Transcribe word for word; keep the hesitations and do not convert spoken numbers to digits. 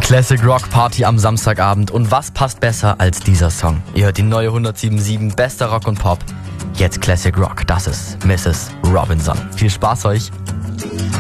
Classic Rock Party am Samstagabend. Und was passt besser als dieser Song? Ihr hört die neue hundertsieben Komma sieben, bester Rock und Pop. Jetzt Classic Rock, das ist Misses Robinson. Viel Spaß euch!